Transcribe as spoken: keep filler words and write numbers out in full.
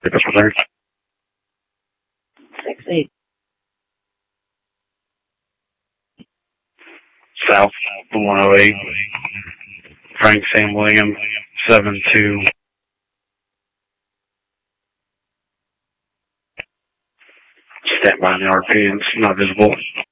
six eight. South one oh eight. Frank Sam William, seven two. Stand by on the R P, it's not visible.